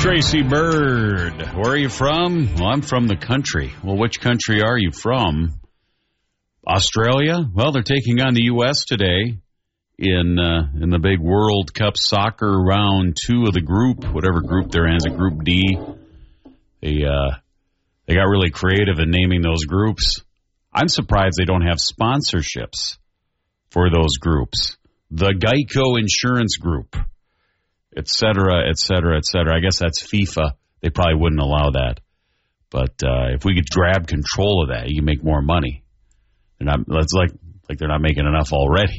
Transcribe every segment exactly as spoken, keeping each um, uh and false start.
Tracy Bird. Where are you from? Well, I'm from the country. Well, which country are you from? Australia? Well, they're taking on the U S today in uh, in the big World Cup soccer round two of the group, whatever group they're in. Is it Group D? They, uh, they got really creative in naming those groups. I'm surprised they don't have sponsorships for those groups. The Geico Insurance Group, et cetera, et cetera, et cetera. I guess that's FIFA. They probably wouldn't allow that. But uh, if we could grab control of that, you can make more money. They're not. It's like like they're not making enough already.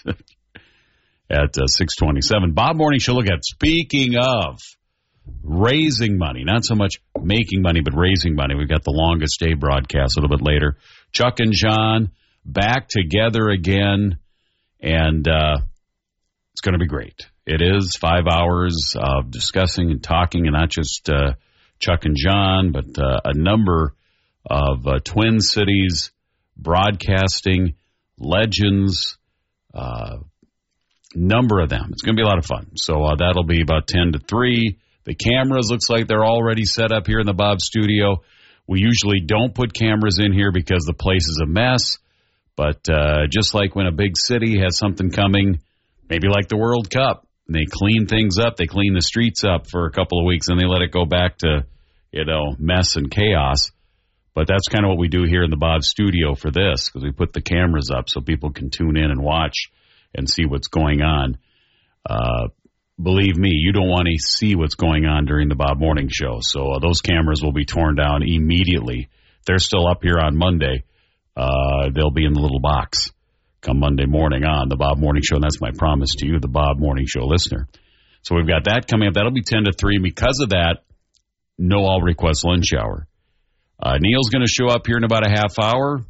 At uh, six twenty-seven, Bob Morning Show. Look at, speaking of raising money, not so much making money, but raising money. We've got the longest day broadcast a little bit later. Chuck and John back together again, and uh, it's going to be great. It is five hours of discussing and talking, and not just uh, Chuck and John, but uh, a number of uh, Twin Cities broadcasting legends, uh, number of them. It's going to be a lot of fun. So uh, that'll be about ten to three. The cameras looks like they're already set up here in the Bob studio. We usually don't put cameras in here because the place is a mess. But uh, just like when a big city has something coming, maybe like the World Cup, and they clean things up, they clean the streets up for a couple of weeks, and they let it go back to, you know, mess and chaos. But that's kind of what we do here in the Bob studio for this, because we put the cameras up so people can tune in and watch and see what's going on. Uh, believe me, you don't want to see what's going on during the Bob Morning Show. So uh, those cameras will be torn down immediately. They're still up here on Monday. Uh, they'll be in the little box come Monday morning on the Bob Morning Show. And that's my promise to you, the Bob Morning Show listener. So we've got that coming up. That'll be ten to three. And because of that, no all request lunch hour. Uh, Neil's going to show up here in about a half hour.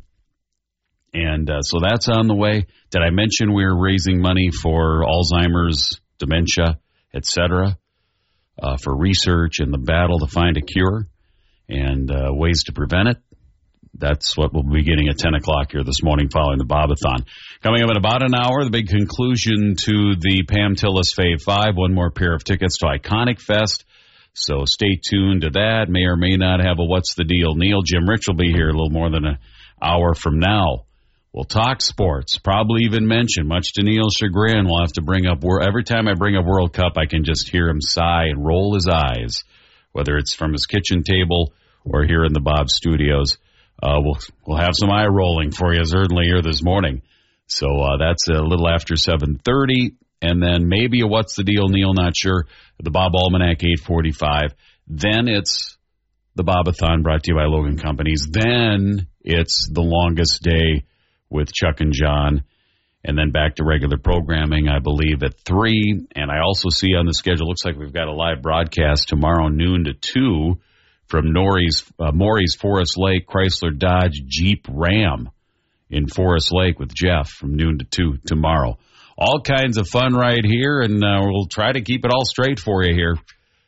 And uh, so that's on the way. Did I mention we're raising money for Alzheimer's, dementia, et cetera, uh, for research and the battle to find a cure and uh, ways to prevent it? That's what we'll be getting at ten o'clock here this morning following the Bobathon. Coming up in about an hour, the big conclusion to the Pam Tillis Fave five. One more pair of tickets to Iconic Fest. So stay tuned to that. May or may not have a What's the Deal Neil. Jim Rich will be here a little more than an hour from now. We'll talk sports, probably even mention, much to Neil's chagrin, we'll have to bring up, every time I bring up World Cup, I can just hear him sigh and roll his eyes, whether it's from his kitchen table or here in the Bob studios. Uh, we'll we'll have some eye rolling for you certainly here this morning. So uh, that's a little after seven thirty, and then maybe a What's the Deal, Neil, not sure, the Bob Almanac eight forty-five. Then it's the Bobathon brought to you by Logan Companies. Then it's the longest day with Chuck and John, and then back to regular programming, I believe, at three. And I also see on the schedule, looks like we've got a live broadcast tomorrow noon to two from Norrie's, uh, Maury's Forest Lake Chrysler Dodge Jeep Ram in Forest Lake with Jeff from noon to two tomorrow. All kinds of fun right here, and uh, we'll try to keep it all straight for you here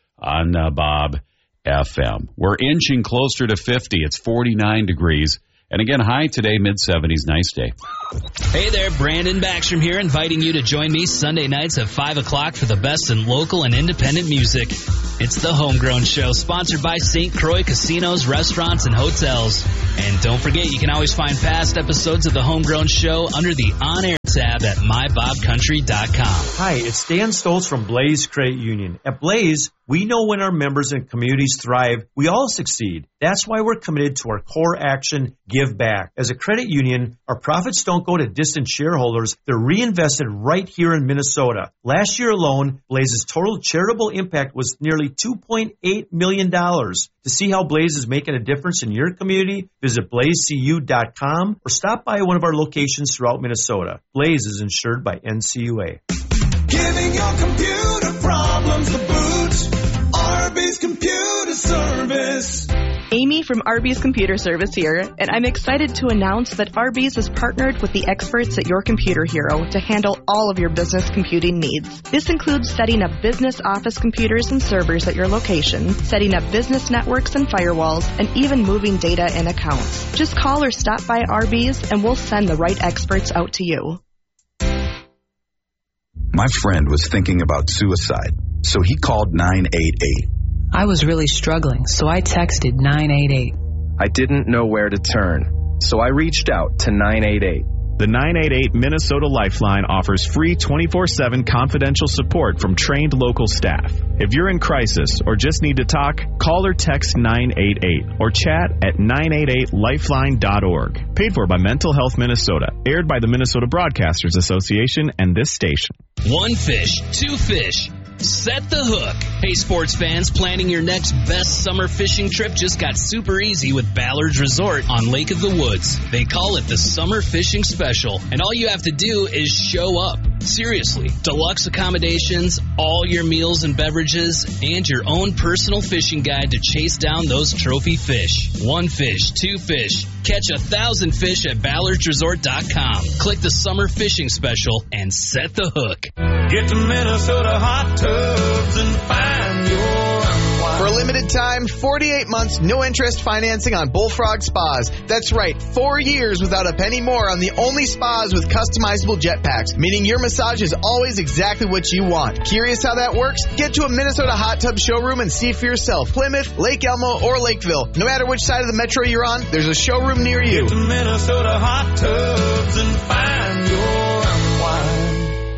on uh, Bob F M. We're inching closer to fifty. It's forty-nine degrees. And again, high today, mid seventies. Nice day. Hey there, Brandon Backstrom here, inviting you to join me Sunday nights at five o'clock for the best in local and independent music. It's the Homegrown Show, sponsored by Saint Croix Casinos, Restaurants, and Hotels. And don't forget, you can always find past episodes of the Homegrown Show under the on-air tab at my bob country dot com. Hi, it's Dan Stoltz from Blaze Credit Union. At Blaze, we know when our members and communities thrive, we all succeed. That's why we're committed to our core action, give back. As a credit union, our profits don't go to distant shareholders. They're reinvested right here in Minnesota. Last year alone, Blaze's total charitable impact was nearly two point eight million dollars. To see how Blaze is making a difference in your community, visit blaze c u dot com or stop by one of our locations throughout Minnesota. Blaze is insured by N C U A. Giving your computer problems the boot. Arby's Computer Service. Amy from Arby's Computer Service here, and I'm excited to announce that Arby's has partnered with the experts at Your Computer Hero to handle all of your business computing needs. This includes setting up business office computers and servers at your location, setting up business networks and firewalls, and even moving data and accounts. Just call or stop by Arby's, and we'll send the right experts out to you. My friend was thinking about suicide, so he called nine eight eight. I was really struggling, so I texted nine eight eight. I didn't know where to turn, so I reached out to nine eight eight. The nine eight eight Minnesota Lifeline offers free twenty-four seven confidential support from trained local staff. If you're in crisis or just need to talk, call or text nine eight eight or chat at nine eight eight lifeline dot org. Paid for by Mental Health Minnesota. Aired by the Minnesota Broadcasters Association and this station. One fish, two fish. Set the hook. Hey, sports fans, planning your next best summer fishing trip just got super easy with Ballard's Resort on Lake of the Woods. They call it the Summer Fishing Special, and all you have to do is show up. Seriously, deluxe accommodations, all your meals and beverages, and your own personal fishing guide to chase down those trophy fish. One fish, two fish. Catch a thousand fish at ballards resort dot com. Click the Summer Fishing Special and set the hook. Get to Minnesota Hot Tubs and find your unwind. For a limited time, forty-eight months, no interest financing on Bullfrog Spas. That's right, four years without a penny more on the only spas with customizable jetpacks, meaning your massage is always exactly what you want. Curious how that works? Get to a Minnesota Hot Tub showroom and see for yourself. Plymouth, Lake Elmo, or Lakeville. No matter which side of the metro you're on, there's a showroom near you. Get to Minnesota Hot Tubs and find your unwind.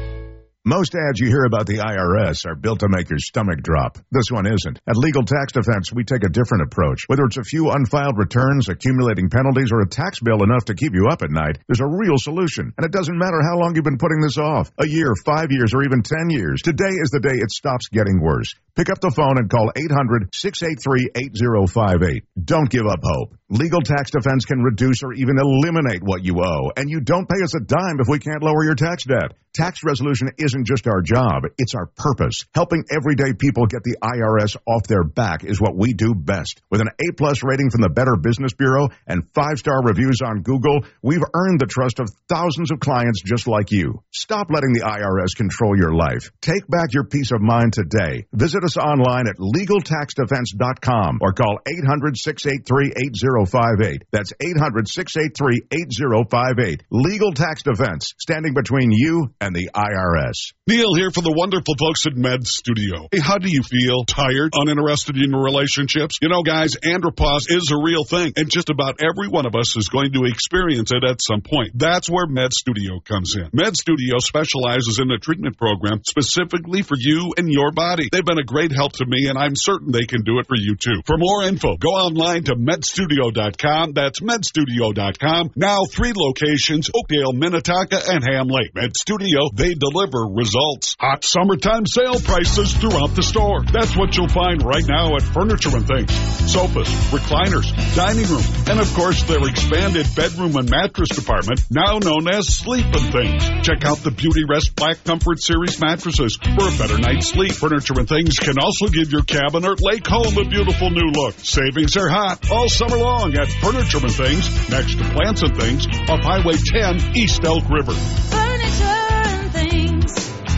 Most ads you hear about the I R S are built to make your stomach drop. This one isn't. At Legal Tax Defense, we take a different approach. Whether it's a few unfiled returns, accumulating penalties, or a tax bill enough to keep you up at night, there's a real solution. And it doesn't matter how long you've been putting this off. A year, five years, or even ten years. Today is the day it stops getting worse. Pick up the phone and call eight hundred, six eight three, eight zero five eight. Don't give up hope. Legal Tax Defense can reduce or even eliminate what you owe, and you don't pay us a dime if we can't lower your tax debt. Tax resolution isn't just our job, it's our purpose. Helping everyday people get the I R S off their back is what we do best. With an A-plus rating from the Better Business Bureau and five-star reviews on Google, we've earned the trust of thousands of clients just like you. Stop letting the I R S control your life. Take back your peace of mind today. Visit us online at legal tax defense dot com or call eight hundred, six eight three, eight zero five eight. That's eight hundred, six eight three, eight zero five eight. Legal Tax Defense, standing between you and the I R S. Neil here for the wonderful folks at Med Studio. Hey, how do you feel? Tired? Uninterested in your relationships? You know, guys, andropause is a real thing, and just about every one of us is going to experience it at some point. That's where Med Studio comes in. Med Studio specializes in a treatment program specifically for you and your body. They've been a great help to me, and I'm certain they can do it for you, too. For more info, go online to med studio dot com. That's med studio dot com. Now three locations, Oakdale, Minnetonka, and Ham Lake. Med Studio, they deliver results. Hot summertime sale prices throughout the store. That's what you'll find right now at Furniture and Things. Sofas, recliners, dining room, and of course their expanded bedroom and mattress department, now known as Sleep and Things. Check out the Beauty Rest Black Comfort Series mattresses for a better night's sleep. Furniture and Things can also give your cabin or lake home a beautiful new look. Savings are hot all summer long at Furniture and Things, next to Plants and Things, off Highway ten, East Elk River. Furniture and Things.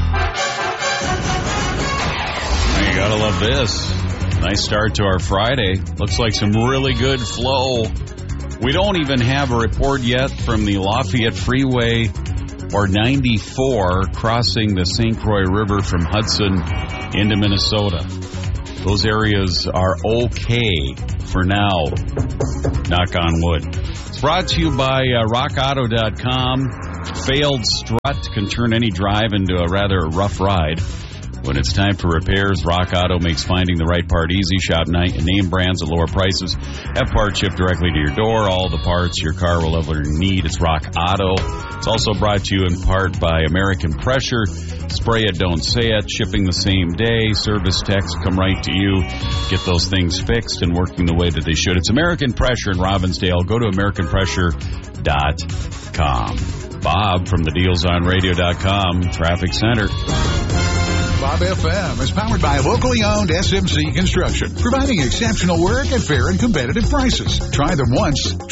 You gotta love this. Nice start to our Friday. Looks like some really good flow. We don't even have a report yet from the Lafayette Freeway or ninety-four crossing the Saint Croix River from Hudson into Minnesota. Those areas are okay for now. Knock on wood. It's brought to you by uh, rock auto dot com. Failed strut can turn any drive into a rather rough ride. When it's time for repairs, Rock Auto makes finding the right part easy. Shop name brands at lower prices. Have parts shipped directly to your door. All the parts your car will ever need. It's Rock Auto. It's also brought to you in part by American Pressure. Spray it, don't say it. Shipping the same day. Service techs come right to you. Get those things fixed and working the way that they should. It's American Pressure in Robbinsdale. Go to american pressure dot com. Bob from the deals on radio dot com Traffic Center. Bob F M is powered by locally owned S M C Construction, providing exceptional work at fair and competitive prices. Try them once.